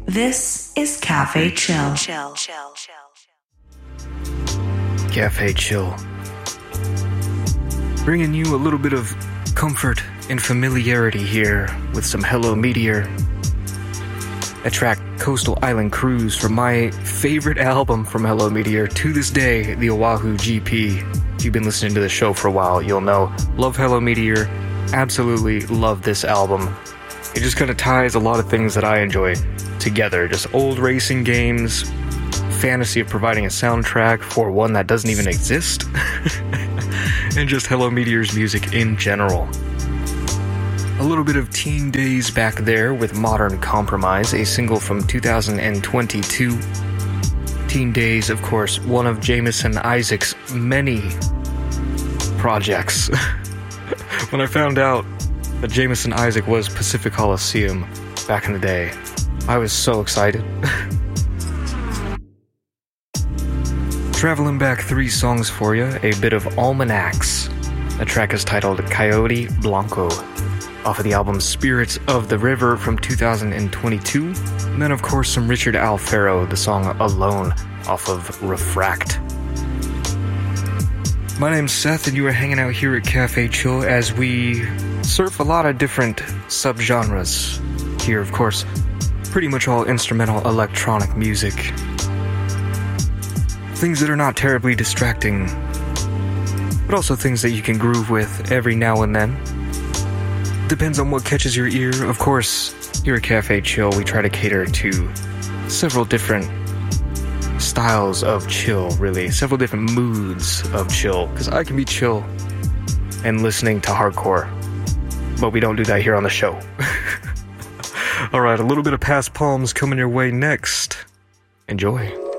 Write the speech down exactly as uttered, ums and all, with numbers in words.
This is Cafe Chill. Chill. Chill. Chill. Cafe Chill. Bringing you a little bit of comfort and familiarity here with some Hello Meteor. A track, Coastal Island Cruise, from my favorite album from Hello Meteor to this day, the Oahu G P. If you've been listening to the show for a while, you'll know. Love Hello Meteor. Absolutely love this album. It just kind of ties a lot of things that I enjoy together. Just old racing games, fantasy of providing a soundtrack for one that doesn't even exist, and just Hello Meteor's music in general. A little bit of Teen Days back there with Modern Compromise, a single from two thousand twenty-two. Teen Days, of course, one of Jameson Isaac's many projects. When I found out that Jameson Isaac was Pacific Coliseum back in the day, I was so excited. Traveling back three songs for you, a bit of Almanacs. The track is titled Coyote Blanco, off of the album Spirits of the River from two thousand twenty-two. And then, of course, some Richard Alfaro, the song Alone, off of Refract. My name's Seth, and you are hanging out here at Cafe Chill as we surf a lot of different subgenres. Here, of course, pretty much all instrumental electronic music. Things that are not terribly distracting, but also things that you can groove with every now and then. Depends on what catches your ear. Of course, here at Cafe Chill, we try to cater to several different styles of chill, really. Several different moods of chill. Because I can be chill and listening to hardcore, but we don't do that here on the show. Alright, a little bit of Past Palms coming your way next. Enjoy.